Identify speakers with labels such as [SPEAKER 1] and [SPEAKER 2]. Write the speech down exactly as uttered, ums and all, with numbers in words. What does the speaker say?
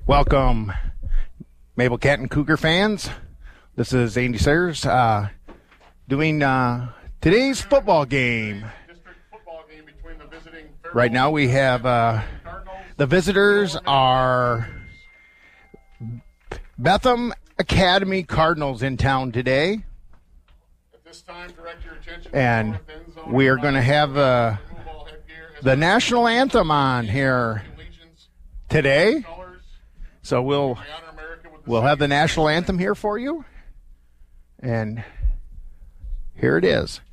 [SPEAKER 1] Welcome, Mabel Canton Cougar fans. This is Andy Sayers uh, doing uh, today's football game. Right now we have uh, the visitors are Bethlehem Academy Cardinals in town today. And we are going to have uh, the national anthem on here today. So we'll we'll have the national anthem here for you. And here it is.